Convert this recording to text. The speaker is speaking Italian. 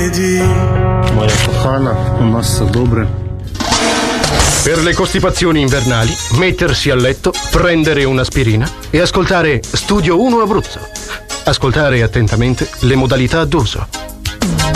Моя кохана, у нас все добре. Per le costipazioni invernali, mettersi a letto, prendere un'aspirina e ascoltare Studio 1 Abruzzo. Ascoltare attentamente le modalità d'uso.